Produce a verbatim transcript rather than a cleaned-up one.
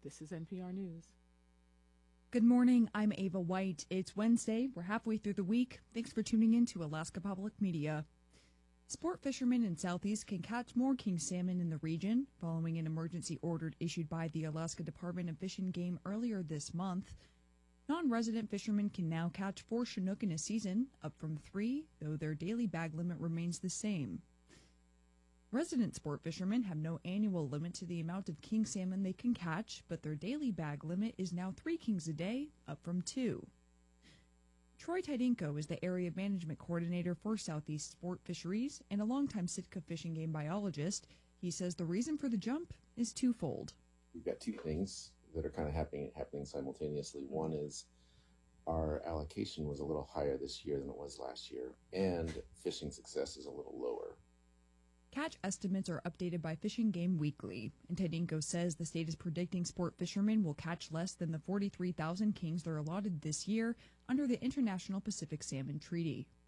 This is N P R News. Good morning, I'm Ava White. It's Wednesday. We're halfway through the week. Thanks for tuning in to Alaska Public Media. Sport fishermen in Southeast can catch more king salmon in the region following an emergency order issued by the Alaska Department of Fish and Game earlier this month. Non-resident fishermen can now catch four Chinook in a season, up from three, though their daily bag limit remains the same. Resident sport fishermen have no annual limit to the amount of king salmon they can catch, but their daily bag limit is now three kings a day, up from two. Troy Tydinko is the Area Management Coordinator for Southeast Sport Fisheries and a longtime Sitka Fish and Game biologist. He says the reason for the jump is twofold. We've got two things that are kind of happening happening simultaneously. One is our allocation was a little higher this year than it was last year, and fishing success is a little lower. Catch estimates are updated by Fish and Game weekly, and Tydinko says the state is predicting sport fishermen will catch less than the forty-three thousand kings they're allotted this year under the International Pacific Salmon Treaty.